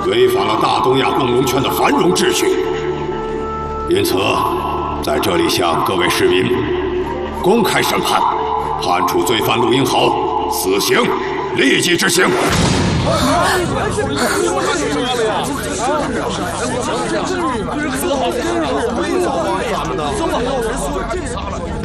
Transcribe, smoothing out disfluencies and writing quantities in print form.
违反了大东亚共荣圈的繁荣秩序。因此，在这里向各位市民公开审判，判处罪犯陆英豪死刑，立即执行。 这是可好？这是我们造反咱们的，这么好人说这啥了？